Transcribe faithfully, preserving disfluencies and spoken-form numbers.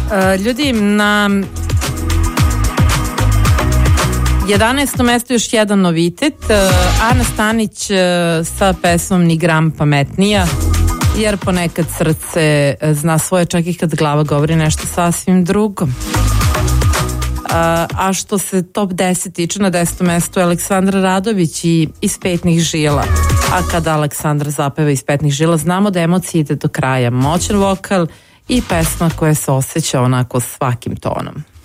Uh, ljudi, na jedanaestom mestu još jedan novitet. uh, Ana Stanić uh, sa pesmom Ni gram pametnija, jer ponekad srce zna svoje čak i kad glava govori nešto sasvim drugo. Uh, a što se top deset tiče, na desetom mestu je Aleksandra Radović i Iz petnih žila. A kada Aleksandra zapeva Iz petnih žila, znamo da emocija ide do kraja. Moćan vokal i pesma koja se osjeća onako svakim tonom.